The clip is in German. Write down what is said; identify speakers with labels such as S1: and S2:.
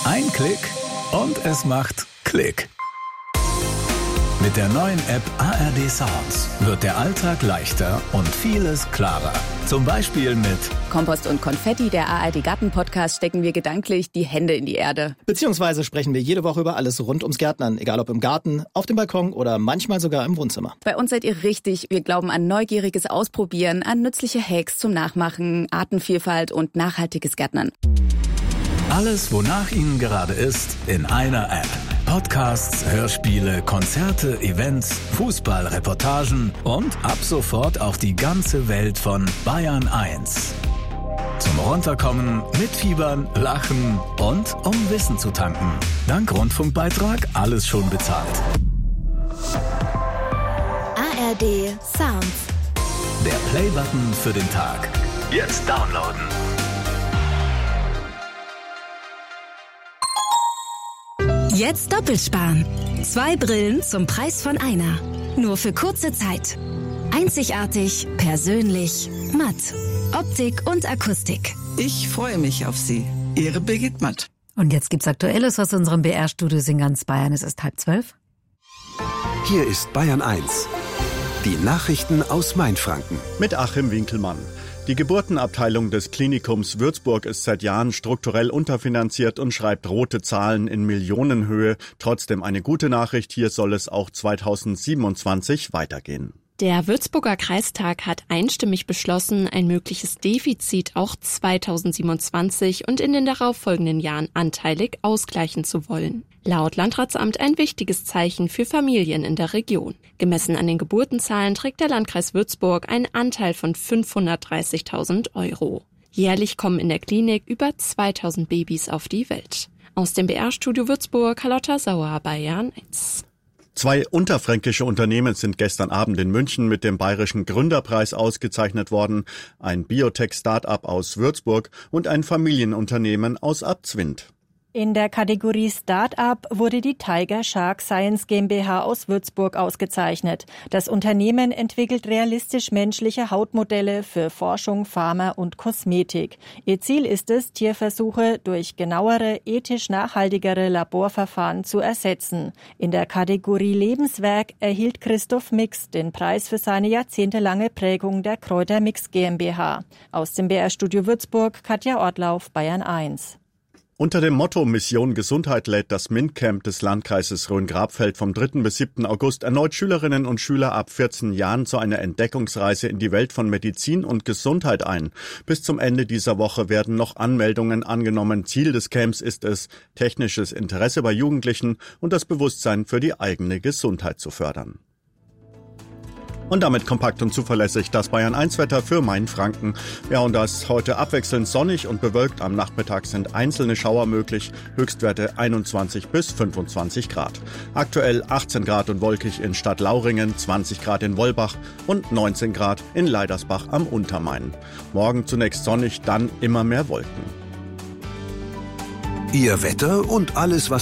S1: Ein Klick und es macht Klick. Mit der neuen App ARD Sounds wird der Alltag leichter und vieles klarer. Zum Beispiel mit
S2: Kompost und Konfetti, der ARD Garten-Podcast, stecken wir gedanklich die Hände in die Erde.
S3: Beziehungsweise sprechen wir jede Woche über alles rund ums Gärtnern, egal ob im Garten, auf dem Balkon oder manchmal sogar im Wohnzimmer.
S2: Bei uns seid ihr richtig. Wir glauben an neugieriges Ausprobieren, an nützliche Hacks zum Nachmachen, Artenvielfalt und nachhaltiges Gärtnern.
S1: alles, wonach Ihnen gerade ist, in einer App. Podcasts, Hörspiele, Konzerte, Events, Fußballreportagen und ab sofort auch die ganze Welt von Bayern 1. Zum Runterkommen, mitfiebern, lachen und um Wissen zu tanken. Dank Rundfunkbeitrag alles schon bezahlt.
S4: ARD Sounds.
S1: Der Play-Button für den Tag. Jetzt downloaden.
S4: Jetzt doppelsparen. 2 Brillen zum Preis von einer. Nur für kurze Zeit. Einzigartig, persönlich, matt. Optik und Akustik.
S5: Ich freue mich auf Sie. Ihre Birgit Matt.
S6: Und jetzt gibt's Aktuelles aus unserem BR-Studio in ganz Bayern. Es ist 11:30.
S7: Hier ist Bayern 1. Die Nachrichten aus Mainfranken.
S8: Mit Achim Winkelmann. Die Geburtenabteilung des Klinikums Würzburg ist seit Jahren strukturell unterfinanziert und schreibt rote Zahlen in Millionenhöhe. Trotzdem eine gute Nachricht, hier soll es auch 2027 weitergehen.
S9: Der Würzburger Kreistag hat einstimmig beschlossen, ein mögliches Defizit auch 2027 und in den darauffolgenden Jahren anteilig ausgleichen zu wollen. Laut Landratsamt ein wichtiges Zeichen für Familien in der Region. Gemessen an den Geburtenzahlen trägt der Landkreis Würzburg einen Anteil von 530.000 €. Jährlich kommen in der Klinik über 2.000 Babys auf die Welt. Aus dem BR-Studio Würzburg, Carlotta Sauer, Bayern 1.
S8: 2 unterfränkische Unternehmen sind gestern Abend in München mit dem Bayerischen Gründerpreis ausgezeichnet worden. Ein Biotech-Start-up aus Würzburg und ein Familienunternehmen aus Abzwind.
S10: In der Kategorie Start-up wurde die Tiger Shark Science GmbH aus Würzburg ausgezeichnet. Das Unternehmen entwickelt realistisch menschliche Hautmodelle für Forschung, Pharma und Kosmetik. Ihr Ziel ist es, Tierversuche durch genauere, ethisch nachhaltigere Laborverfahren zu ersetzen. In der Kategorie Lebenswerk erhielt Christoph Mix den Preis für seine jahrzehntelange Prägung der Kräutermix GmbH. Aus dem BR-Studio Würzburg, Katja Ortlauf, Bayern 1.
S8: Unter dem Motto Mission Gesundheit lädt das MINT-Camp des Landkreises Rhön-Grabfeld vom 3. bis 7. August erneut Schülerinnen und Schüler ab 14 Jahren zu einer Entdeckungsreise in die Welt von Medizin und Gesundheit ein. Bis zum Ende dieser Woche werden noch Anmeldungen angenommen. Ziel des Camps ist es, technisches Interesse bei Jugendlichen und das Bewusstsein für die eigene Gesundheit zu fördern. Und damit kompakt und zuverlässig das Bayern-1-Wetter für Mainfranken. Ja, und das heute abwechselnd sonnig und bewölkt. Am Nachmittag sind einzelne Schauer möglich. Höchstwerte 21 bis 25 Grad. Aktuell 18 Grad und wolkig in Stadt Lauringen, 20 Grad in Wollbach und 19 Grad in Leidersbach am Untermain. Morgen zunächst sonnig, dann immer mehr Wolken.
S7: Ihr Wetter und alles, was